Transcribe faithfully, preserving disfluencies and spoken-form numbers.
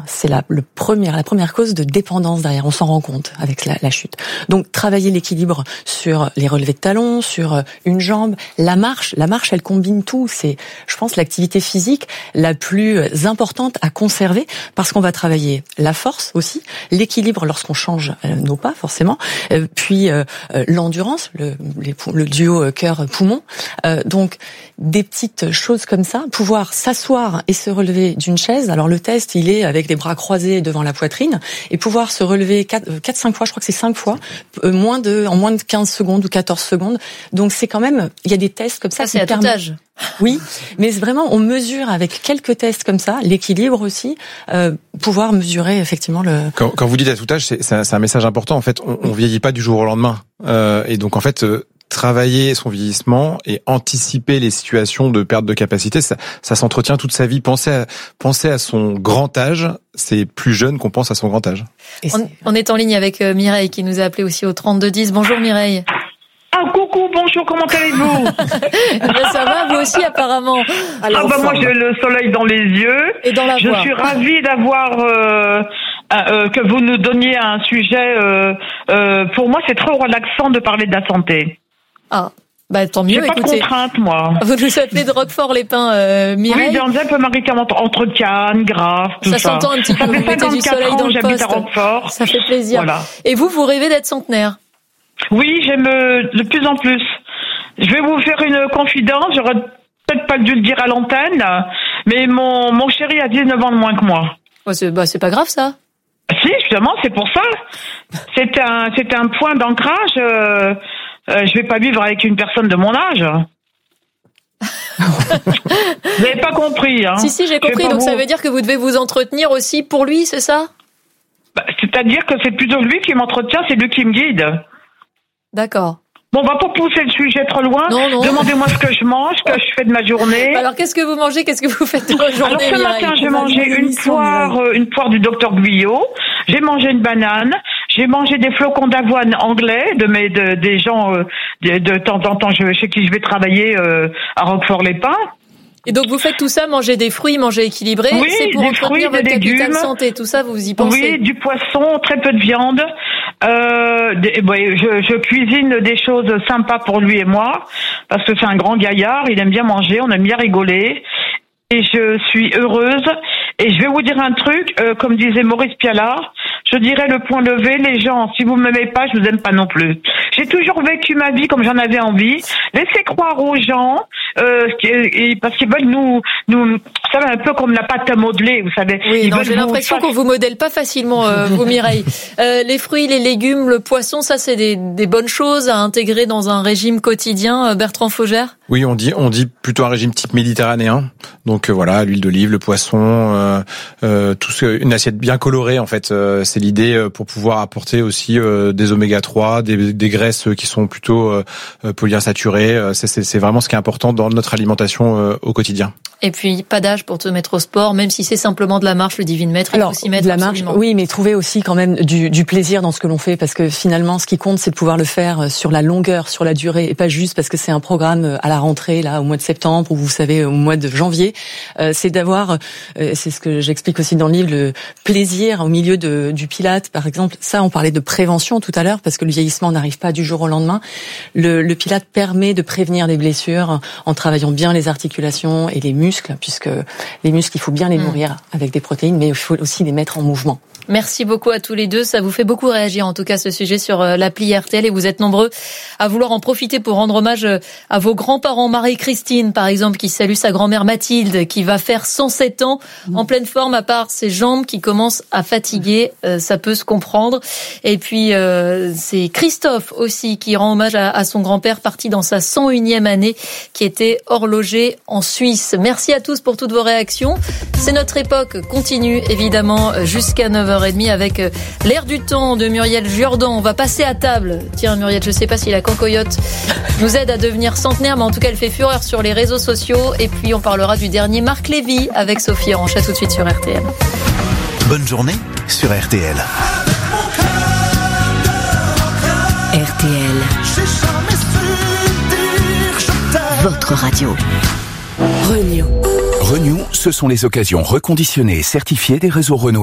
c'est la, le premier, la première cause de dépendance derrière. On s'en rend compte avec la, la chute. Donc, travailler l'équilibre sur les relevés de talons, sur une jambe, la marche. La marche, elle combine tout. C'est, je pense, l'activité physique la plus importante à conserver parce qu'on va travailler la force aussi, l'équilibre lorsqu'on change euh, nos pas forcément, euh, puis euh, l'endurance, le, les, le duo cœur-poumon. Euh, donc, des petites choses comme ça, pouvoir s'asseoir et se relever d'une chaise. Alors le test, il est avec les bras croisés devant la poitrine et pouvoir se relever quatre cinq fois, je crois que c'est cinq fois, euh, moins de en moins de quinze secondes ou quatorze secondes. Donc c'est quand même, il y a des tests comme ça. Ça, c'est à tout âge. Oui, mais vraiment, on mesure avec quelques tests comme ça, l'équilibre aussi, euh, pouvoir mesurer effectivement le... Quand, quand vous dites à tout âge, c'est, c'est, un, c'est un message important. En fait, on, on vieillit pas du jour au lendemain. Euh, et donc, en fait... Euh, travailler son vieillissement et anticiper les situations de perte de capacité, ça, ça s'entretient toute sa vie. Penser à, penser à son grand âge, c'est plus jeune qu'on pense à son grand âge. On, on est en ligne avec Mireille qui nous a appelé aussi au trente-deux dix. Bonjour Mireille. Ah coucou, bonjour, comment allez-vous? Ben, ça va, vous aussi apparemment. Alors, ah bah moi j'ai le soleil dans les yeux. Et dans la Je voix. suis ravie d'avoir euh, euh, que vous nous donniez un sujet. Euh, euh, pour moi, c'est trop relaxant de parler de la santé. Ah, bah tant mieux. J'ai pas écoutez. de contrainte, moi. Vous nous appelez de Roquefort-les-Pins, euh, Mireille. Oui, dans un peu Maritime entre, entre Cannes, Graves, tout ça. Ça s'entend un petit peu. Ça fait vous mettez du soleil ans, dans le j'habite poste. à Roquefort. Ça fait plaisir. Voilà. Et vous, vous rêvez d'être centenaire? Oui, j'aime euh, de plus en plus. Je vais vous faire une confidence. J'aurais peut-être pas dû le dire à l'antenne, mais mon mon chéri a dix-neuf ans de moins que moi. Oh, c'est, bah c'est pas grave ça. Si, justement, c'est pour ça. C'est un c'est un point d'ancrage. Euh, Euh, je vais pas vivre avec une personne de mon âge. Vous n'avez pas compris, hein? Si, si, j'ai compris. Donc, vous... ça veut dire que vous devez vous entretenir aussi pour lui, c'est ça? Bah, c'est-à-dire que c'est plutôt lui qui m'entretient, c'est lui qui me guide. D'accord. Bon, on va pas pousser le sujet trop loin. Non, non. Demandez-moi ce que je mange, ce que je fais de ma journée. Alors, qu'est-ce que vous mangez? Qu'est-ce que vous faites de votre journée? Alors, ce matin, j'ai mangé une poire, euh, une poire du docteur Guyot. J'ai mangé une banane. J'ai mangé des flocons d'avoine anglais de mes de, des gens euh, de, de temps en temps je, chez qui je vais travailler euh, à Roquefort-les-Pins. Et donc vous faites tout ça, manger des fruits, manger équilibré, oui, c'est pour des entretenir fruits, votre des capital légumes. Santé, tout ça vous y pensez? Oui, du poisson, très peu de viande. Euh, des, ouais, je, je cuisine des choses sympas pour lui et moi parce que c'est un grand gaillard, il aime bien manger, on aime bien rigoler. Et je suis heureuse. Et je vais vous dire un truc, euh, comme disait Maurice Pialat, je dirais le point levé, les gens, si vous m'aimez pas, je vous aime pas non plus. J'ai toujours vécu ma vie comme j'en avais envie. Laissez croire aux gens, euh, et, parce qu'ils veulent nous, nous, ça va un peu comme la pâte à modeler, vous savez. Oui, non, j'ai vous l'impression faire... qu'on vous modèle pas facilement, euh, vous Mireille. Euh, les fruits, les légumes, le poisson, ça c'est des, des bonnes choses à intégrer dans un régime quotidien, euh, Bertrand Faugère? Oui, on dit, on dit plutôt un régime type méditerranéen. Donc euh, voilà, l'huile d'olive, le poisson, euh, euh, tout ce, une assiette bien colorée en fait. Euh, c'est l'idée euh, pour pouvoir apporter aussi euh, des oméga trois, des, des graisses qui sont plutôt euh, polyinsaturées. Euh, c'est, c'est, c'est vraiment ce qui est important dans notre alimentation euh, au quotidien. Et puis pas d'âge pour te mettre au sport, même si c'est simplement de la marche, le divine maître, il Alors, faut s'y mettre de la absolument. marche, oui, mais trouver aussi quand même du, du plaisir dans ce que l'on fait, parce que finalement, ce qui compte, c'est de pouvoir le faire sur la longueur, sur la durée, et pas juste parce que c'est un programme à la rentrée, là, au mois de septembre, ou vous savez, au mois de janvier. Euh, c'est d'avoir, euh, c'est ce que j'explique aussi dans le livre, le plaisir au milieu de, du Pilate, par exemple. Ça, on parlait de prévention tout à l'heure, parce que le vieillissement n'arrive pas du jour au lendemain. Le, le Pilate permet de prévenir les blessures en travaillant bien les articulations et les muscles, puisque les muscles, il faut bien les nourrir avec des protéines, mais il faut aussi les mettre en mouvement. Merci beaucoup à tous les deux. Ça vous fait beaucoup réagir, en tout cas, ce sujet sur l'appli R T L. Et vous êtes nombreux à vouloir en profiter pour rendre hommage à vos grands-parents. Marie-Christine, par exemple, qui salue sa grand-mère Mathilde, qui va faire cent sept ans, en pleine forme, à part ses jambes qui commencent à fatiguer. Euh, ça peut se comprendre. Et puis, euh, c'est Christophe aussi qui rend hommage à, à son grand-père, parti dans sa cent unième année, qui était horloger en Suisse. Merci à tous pour toutes vos réactions. C'est notre époque continue, évidemment, jusqu'à neuf heures trente avec l'air du temps de Muriel Jourdan. On va passer à table. Tiens, Muriel, je sais pas si la cancoyote nous aide à devenir centenaire, mais en tout cas, elle fait fureur sur les réseaux sociaux. Et puis, on parlera du dernier Marc Lévy avec Sophie Orange. À tout de suite sur R T L. Bonne journée sur R T L. R T L. Votre radio. Renew. Renew, ce sont les occasions reconditionnées et certifiées des réseaux Renault.